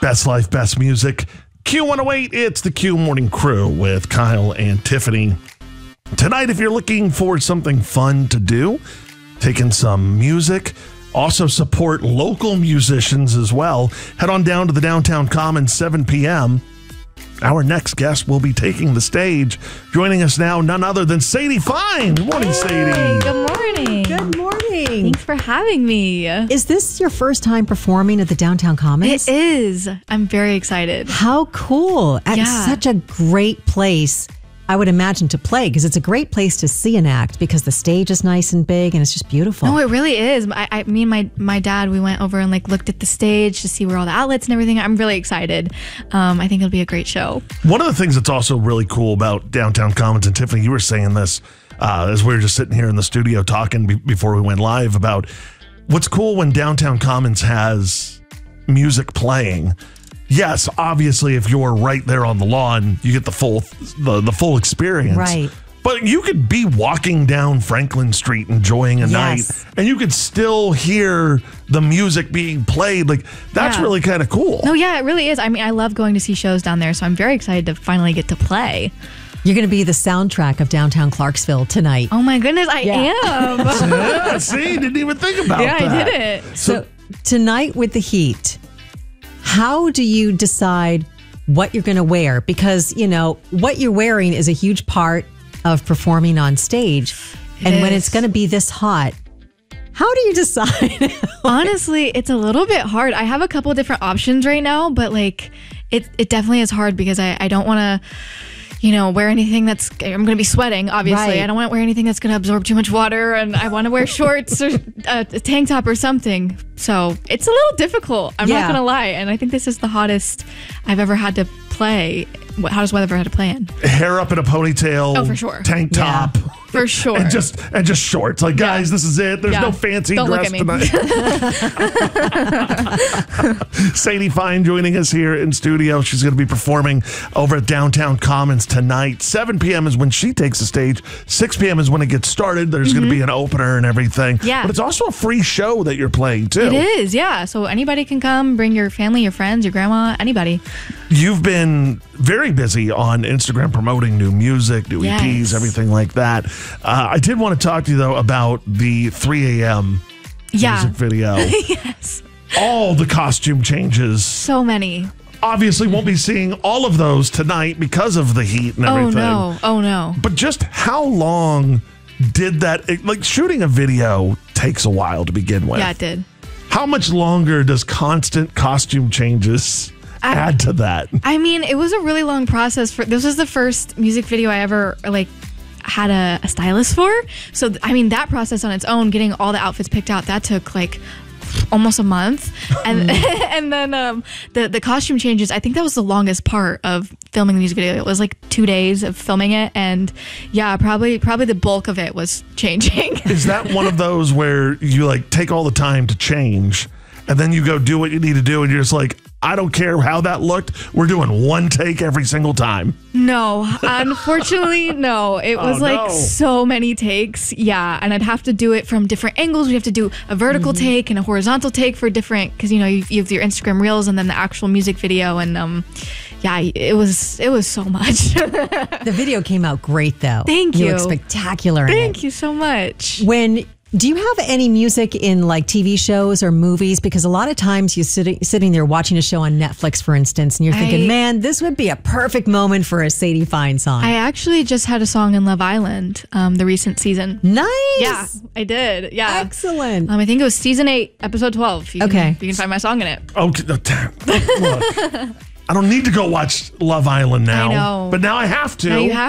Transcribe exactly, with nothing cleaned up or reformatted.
Best life, best music. Q one oh eight, it's the Q Morning Crew with Kyle and Tiffany. Tonight, if you're looking for something fun to do, taking some music, also support local musicians as well, head on down to the Downtown Commons, seven p.m. Our next guest will be taking the stage. Joining us now, none other than Sadie Fine. Good morning, Sadie. Hey, good morning. Good morning. Thanks for having me. Is this your first time performing at the Downtown Commons? It is. I'm very excited. How cool. At Yeah. such a great place, I would imagine, to play, because it's a great place to see an act because the stage is nice and big and it's just beautiful. No, it really is. I, I me and my, my dad, we went over and like looked at the stage to see where all the outlets and everything. I'm really excited. Um, I think it'll be a great show. One of the things that's also really cool about Downtown Commons, and Tiffany, you were saying this uh, as we were just sitting here in the studio talking be- before we went live, about what's cool when Downtown Commons has music playing. Yes, obviously, if you're right there on the lawn, you get the full the, the full experience. Right. But you could be walking down Franklin Street enjoying a Yes. night, and you could still hear the music being played. Like, that's Yeah. really kind of cool. No, yeah, it really is. I mean, I love going to see shows down there, so I'm very excited to finally get to play. You're going to be the soundtrack of Downtown Clarksville tonight. Oh my goodness, I Yeah. am. Yeah, see, didn't even think about yeah, that. I did it. So tonight with the heat, how do you decide what you're going to wear? Because, you know, what you're wearing is a huge part of performing on stage. It and when is. it's going to be this hot, how do you decide? Honestly, it's a little bit hard. I have a couple of different options right now, but like it, it definitely is hard because I, I don't want to, you know, wear anything that's, I'm going to be sweating, obviously. Right. I don't want to wear anything that's going to absorb too much water, and I want to wear shorts or a, a tank top or something. So it's a little difficult. I'm Yeah. not going to lie. And I think this is the hottest I've ever had to play, what- hottest weather I've ever had to play in. Hair up in a ponytail. Oh, for sure. Tank Yeah. top. For sure. And just and just shorts. Like, guys, this is it. There's Yeah. no fancy Don't look dress at me. tonight. Sadie Fine joining us here in studio. She's going to be performing over at Downtown Commons tonight. seven p.m. is when she takes the stage. six p.m. is when it gets started. There's going to be an opener and everything. Mm-hmm. Yeah. But it's also a free show that you're playing, too. It is, yeah. So anybody can come, bring your family, your friends, your grandma, anybody. You've been very busy on Instagram promoting new music, new Yes. E Ps, everything like that. Uh, I did want to talk to you, though, about the three a.m. Yeah. music video. Yes. All the costume changes. So many. Obviously, won't be seeing all of those tonight because of the heat and Oh, everything. no. Oh, no. But just how long did that, like, shooting a video takes a while to begin with. Yeah, it did. How much longer does constant costume changes I- add to that? I mean, it was a really long process. For this was the first music video I ever like had a, a stylist for. So I mean, that process on its own, getting all the outfits picked out, that took like almost a month. And and then um, the the costume changes. I think that was the longest part of filming the music video. It was like two days of filming it, and yeah, probably probably the bulk of it was changing. Is that one of those where you like take all the time to change and then you go do what you need to do and you're just like, I don't care how that looked. We're doing one take every single time. No, unfortunately, no. It was Oh, like no. so many takes. Yeah. And I'd have to do it from different angles. We have to do a vertical Mm-hmm. take and a horizontal take for different, because, you know, you, you have your Instagram reels and then the actual music video. And um, yeah, it was, it was so much. The video came out great, though. Thank You you. look spectacular in it. Thank you so much. When do you have any music in like T V shows or movies? Because a lot of times you're sitting sitting there watching a show on Netflix, for instance, and you're thinking, I- man, this would be a perfect moment for a Sadie Fine song. I actually just had a song in Love Island, um, the recent season. nice. Yeah, I did. Yeah. Excellent. Um, I think it was season eight, episode twelve. You can, Okay. You can find my song in it. Okay, no, damn. Look, I don't need to go watch Love Island now. I know. But now I have to. Now you have